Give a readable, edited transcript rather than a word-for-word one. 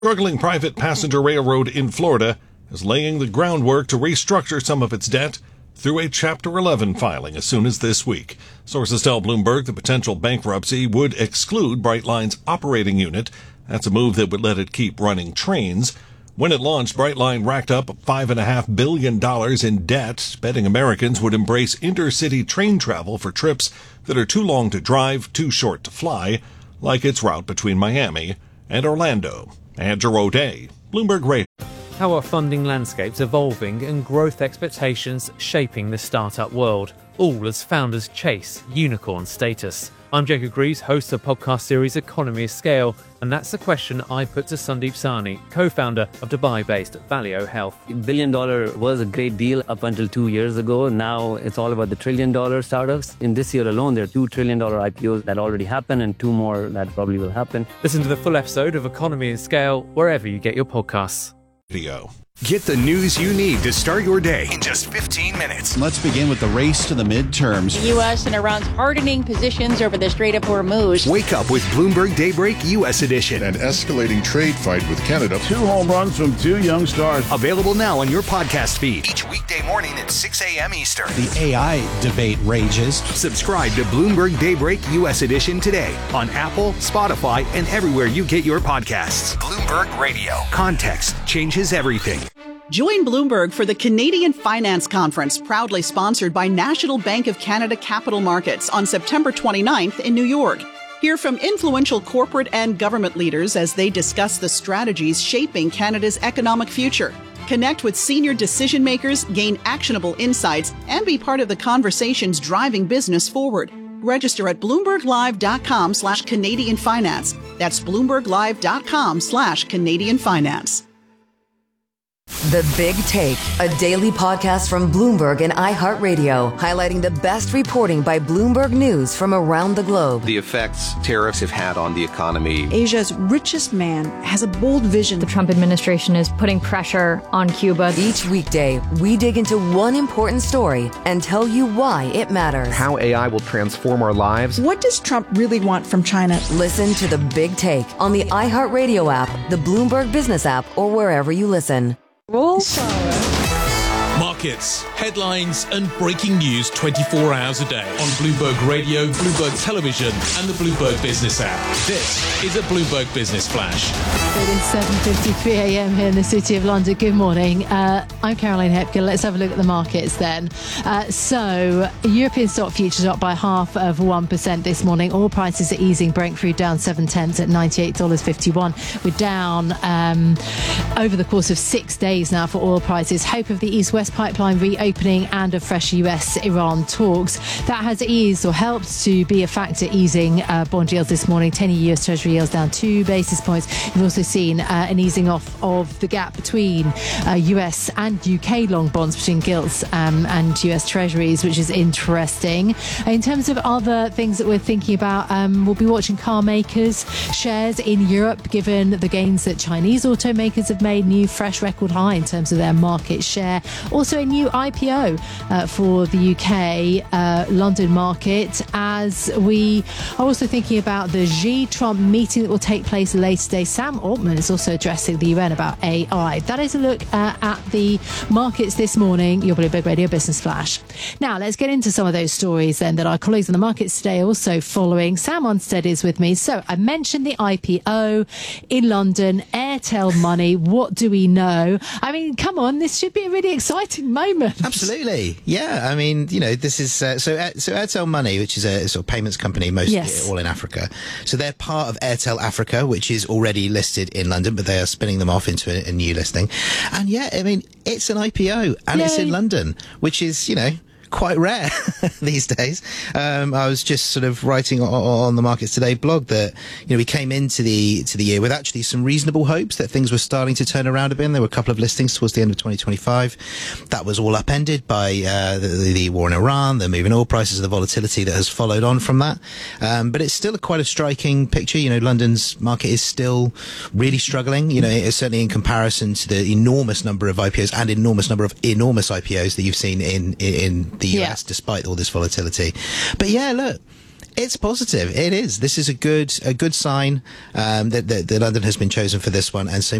Struggling private passenger railroad in Florida is laying the groundwork to restructure some of its debt through a Chapter 11 filing as soon as this week. Sources tell Bloomberg the potential bankruptcy would exclude Brightline's operating unit. That's a move that would let it keep running trains. When it launched, Brightline racked up $5.5 billion in debt, betting Americans would embrace intercity train travel for trips that are too long to drive, too short to fly, like its route between Miami and Orlando. Andrew O'Day, Bloomberg Radio. How are funding landscapes evolving and growth expectations shaping the startup world, all as founders chase unicorn status? I'm Jacob Greaves, host of the podcast series Economy of Scale, and that's the question I put to Sandeep Sahni, co-founder of Dubai-based Valeo Health. $1 billion was a great deal up until 2 years ago. Now it's all about the $1 trillion startups. In this year alone, there are $2 trillion IPOs that already happened and 2 more that probably will happen. Listen to the full episode of Economy of Scale wherever you get your podcasts. Get the news you need to start your day in just 15 minutes. Let's begin with the race to the midterms. The U.S. and Iran's hardening positions over the Strait of Hormuz. Wake up with Bloomberg Daybreak U.S. edition. An escalating trade fight with Canada. 2 home runs from 2 young stars. Available now on your podcast feed. Each weekday morning at 6 a.m. Eastern. The AI debate rages. Subscribe to Bloomberg Daybreak U.S. edition today on Apple, Spotify, and everywhere you get your podcasts. Bloomberg Radio. Context changes everything. Join Bloomberg for the Canadian Finance Conference, proudly sponsored by National Bank of Canada Capital Markets on September 29th in New York. Hear from influential corporate and government leaders as they discuss the strategies shaping Canada's economic future. Connect with senior decision makers, gain actionable insights, and be part of the conversations driving business forward. Register at BloombergLive.com/Canadian Finance. That's BloombergLive.com/Canadian Finance. The Big Take, a daily podcast from Bloomberg and iHeartRadio, highlighting the best reporting by Bloomberg News from around the globe. The effects tariffs have had on the economy. Asia's richest man has a bold vision. The Trump administration is putting pressure on Cuba. Each weekday, we dig into one important story and tell you why it matters. How AI will transform our lives. What does Trump really want from China? Listen to The Big Take on the iHeartRadio app, the Bloomberg Business app, or wherever you listen. Markets, headlines and breaking news 24 hours a day on Bloomberg Radio, Bloomberg Television and the Bloomberg Business app. This is a Bloomberg Business Flash. It is 7:53 a.m. here in the City of London. Good morning. I'm Caroline Hepker. Let's have a look at the markets then. So European stock futures up by 0.5% this morning. Oil prices are easing. Brent crude down 0.7 at $98.51. We're down over the course of 6 days now for oil prices. Hope of the East-West pipeline reopening and of fresh US-Iran talks. That has eased or helped to be a factor easing bond yields this morning. 10-year US Treasury yields down 2 basis points. You've also seen an easing off of the gap between US and UK long bonds, between gilts and US Treasuries, which is interesting. In terms of other things that we're thinking about, we'll be watching car makers' shares in Europe, given the gains that Chinese automakers have made. New fresh record high in terms of their market share. Also a new IPO for the UK London market, as we are also thinking about the Xi-Trump meeting that will take place later today. Sam Altman is also addressing the UN about AI. That is a look at the markets this morning. Your Bloomberg Radio Business Flash. Now, let's get into some of those stories then that our colleagues on the markets today are also following. Sam Onstead is with me. So I mentioned the IPO in London, Airtel Money. What do we know? I mean, come on, this should be a really exciting moment. Absolutely. Yeah. I mean, you know, this is so Airtel Money, which is a sort of payments company, mostly all in Africa. So they're part of Airtel Africa, which is already listed in London, but they are spinning them off into a new listing. And yeah, I mean, it's an IPO and it's in London, which is, you know, quite rare these days. I was just sort of writing on the Markets Today blog that, you know, we came into the year with actually some reasonable hopes that things were starting to turn around a bit. There were a couple of listings towards the end of 2025. That was all upended by the war in Iran, the move in oil prices, the volatility that has followed on from that. But it's still quite a striking picture. You know, London's market is still really struggling. You know, it's certainly in comparison to the enormous number of IPOs and enormous number of enormous IPOs that you've seen in the US, despite all this volatility. But yeah, look, It's positive. It is. This is a good sign that London has been chosen for this one, and so